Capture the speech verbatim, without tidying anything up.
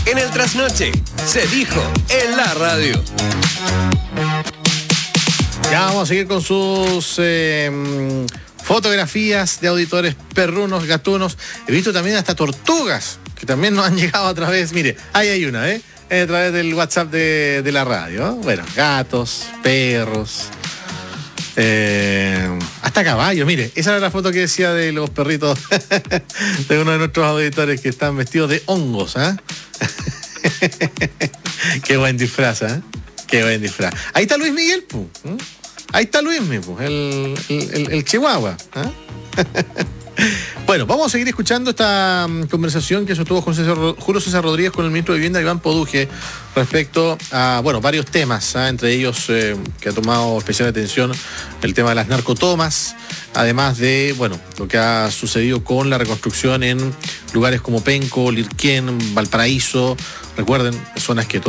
En el trasnoche, se dijo en la radio. Ya vamos a seguir con sus eh, fotografías de auditores perrunos, gatunos. He visto también hasta tortugas, que también nos han llegado a través, mire, ahí hay una, ¿eh? A través del WhatsApp de, de la radio, ¿no? Bueno, gatos, perros, eh, hasta caballos, mire, esa era la foto que decía de los perritos de uno de nuestros auditores que están vestidos de hongos, ¿ah? ¿eh? Qué buen disfraz, ¿eh? Qué buen disfraz. Ahí está Luis Miguel, pu. ¿eh? Ahí está Luis Miguel, pu. El, el, el, el Chihuahua, ¿eh? Bueno, vamos a seguir escuchando esta um, conversación que sostuvo con César, Julio César Rodríguez con el ministro de Vivienda, Iván Poduje, respecto a, bueno, varios temas, ¿eh? Entre ellos eh, que ha tomado especial atención el tema de las narcotomas, además de, bueno, lo que ha sucedido con la reconstrucción en lugares como Penco, Lirquén, Valparaíso, recuerden, zonas que